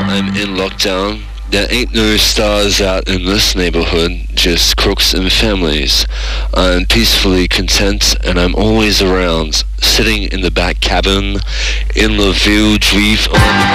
I'm in lockdown. There ain't no stars out in this neighborhood, just crooks and families. I'm peacefully content and I'm always around, sitting in the back cabin in the view, drive on